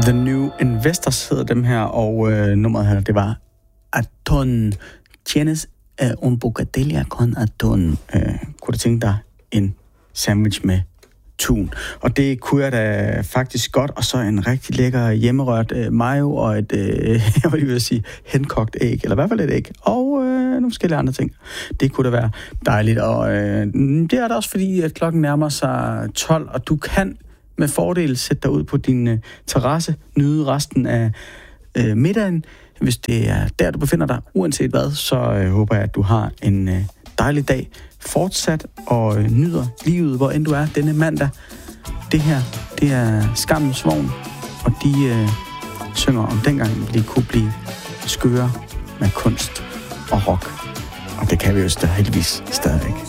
The New Investors hedder dem her, og nummeret her, det var Atón. Tienes un bocadilla con atún. Kunne du tænke dig en sandwich med tun? Og det kunne jeg da faktisk godt, og så en rigtig lækker hjemmerørt mayo og et, jeg vil lige sige, henkogt æg, eller i hvert fald et æg, og nogle forskellige andre ting. Det kunne da være dejligt, og det er da også fordi, at klokken nærmer sig 12, og du kan med fordel sætte dig ud på din terrasse, nyde resten af middagen. Hvis det er der, du befinder dig, uanset hvad, så håber jeg, at du har en dejlig dag fortsat og nyder livet, hvor end du er denne mandag. Det her, det er Skammens Vogn, og de synger om dengang, de kunne blive skøre med kunst og rock. Og det kan vi jo heldigvis stadigvæk.